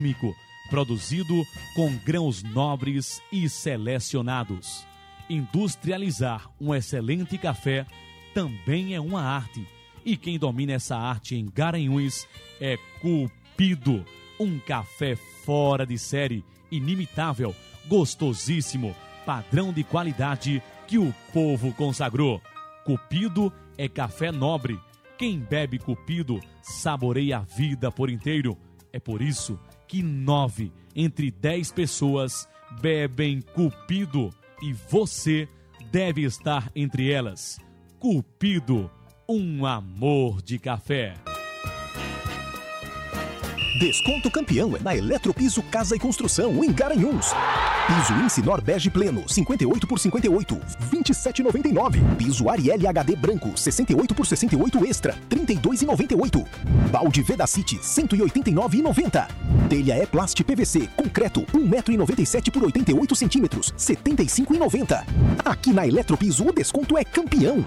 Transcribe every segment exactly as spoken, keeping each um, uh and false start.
produzido com grãos nobres e selecionados. Industrializar um excelente café também é uma arte. E quem domina essa arte em Garanhuns é Cupido. Um café fora de série, inimitável, gostosíssimo, padrão de qualidade que o povo consagrou. Cupido é café nobre. Quem bebe Cupido saboreia a vida por inteiro. É por isso que nove entre dez pessoas bebem Cupido e você deve estar entre elas. Cupido, um amor de café. Desconto campeão é na Eletropiso Casa e Construção, em Garanhuns. Piso Incinor Bege Pleno, cinquenta e oito por cinquenta e oito, vinte e sete reais e noventa e nove centavos. Piso Ariel H D Branco, sessenta e oito por sessenta e oito Extra, trinta e dois reais e noventa e oito centavos. Balde Vedacity, cento e oitenta e nove reais e noventa centavos. Telha E-Plast P V C, concreto, um metro e noventa e sete por oitenta e oito centímetros, setenta e cinco reais e noventa centavos. Aqui na Eletropiso o desconto é campeão.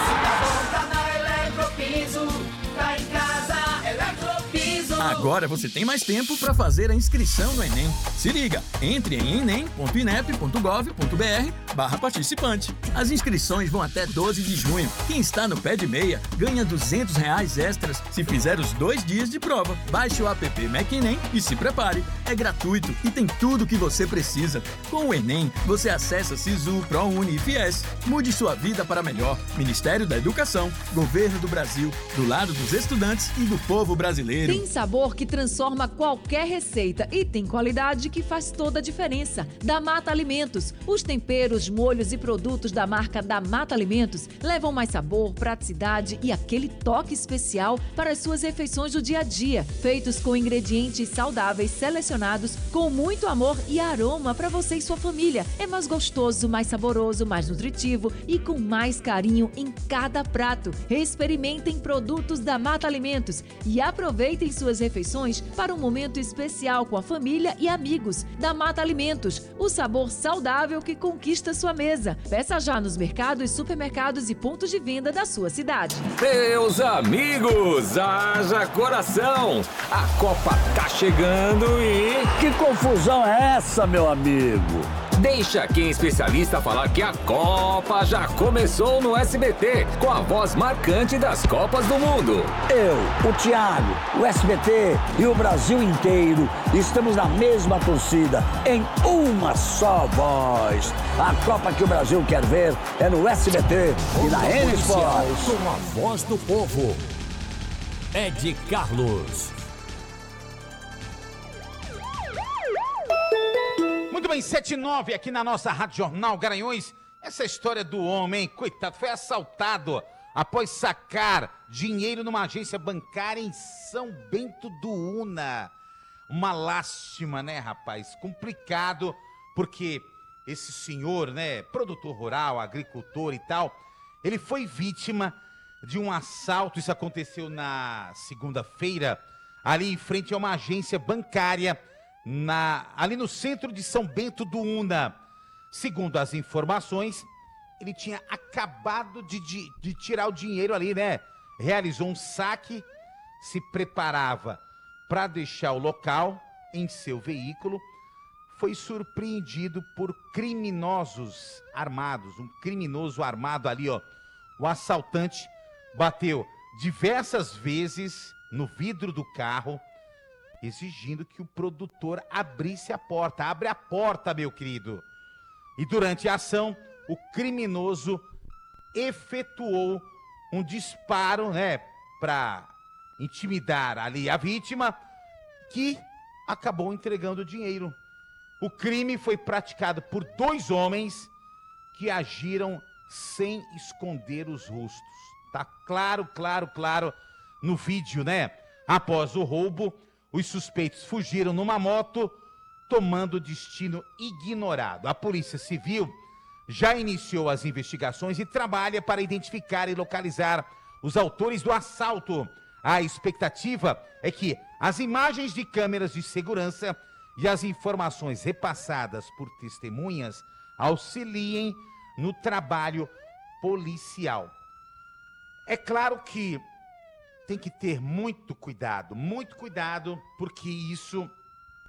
Agora você tem mais tempo para fazer a inscrição no Enem. Se liga, entre em enem ponto inep ponto gov ponto br barra participante. As inscrições vão até doze de junho. Quem está no pé de meia ganha duzentos reais extras se fizer os dois dias de prova. Baixe o app MacEnem e se prepare. É gratuito e tem tudo o que você precisa. Com o Enem, você acessa Sisu, ProUni e Fies. Mude sua vida para melhor. Ministério da Educação, Governo do Brasil, do lado dos estudantes e do povo brasileiro. Tem sabor que transforma qualquer receita e tem qualidade que faz toda a diferença. Da Mata Alimentos. Os temperos, molhos e produtos da marca da Mata Alimentos levam mais sabor, praticidade e aquele toque especial para as suas refeições do dia a dia. Feitos com ingredientes saudáveis selecionados com muito amor e aroma para você e sua família. É mais gostoso, mais saboroso, mais nutritivo e com mais carinho em cada prato. Experimentem produtos da Mata Alimentos e aproveitem suas refeições para um momento especial com a família e amigos. Da Mata Alimentos, o sabor saudável que conquista sua mesa. Peça já nos mercados, supermercados e pontos de venda da sua cidade. Meus amigos, haja coração! A Copa tá chegando e... Que confusão é essa, meu amigo? Deixa quem é especialista falar que a Copa já começou no S B T, com a voz marcante das Copas do Mundo. Eu, o Thiago, o S B T e o Brasil inteiro estamos na mesma torcida, em uma só voz. A Copa que o Brasil quer ver é no S B T e na N Sports. Com a voz do povo, Ed Carlos. Muito bem, sete e nove aqui na nossa Rádio Jornal Garanhuns. Essa história do homem, coitado, foi assaltado após sacar dinheiro numa agência bancária em São Bento do Una. Uma lástima, né, rapaz? Complicado, porque esse senhor, né, produtor rural, agricultor e tal, ele foi vítima de um assalto. Isso aconteceu na segunda-feira, ali em frente a uma agência bancária, Na, ali no centro de São Bento do Una. Segundo as informações, ele tinha acabado de, de, de tirar o dinheiro ali, né? Realizou um saque, se preparava para deixar o local em seu veículo. Foi surpreendido por criminosos armados, um criminoso armado ali, ó. O assaltante bateu diversas vezes no vidro do carro, exigindo que o produtor abrisse a porta. Abre a porta, meu querido. E durante a ação, o criminoso efetuou um disparo, né, para intimidar ali a vítima, que acabou entregando o dinheiro. O crime foi praticado por dois homens que agiram sem esconder os rostos. Tá claro, claro, claro no vídeo, né? Após o roubo, os suspeitos fugiram numa moto, tomando destino ignorado. A Polícia Civil já iniciou as investigações e trabalha para identificar e localizar os autores do assalto. A expectativa é que as imagens de câmeras de segurança e as informações repassadas por testemunhas auxiliem no trabalho policial. É claro que tem que ter muito cuidado, muito cuidado, porque isso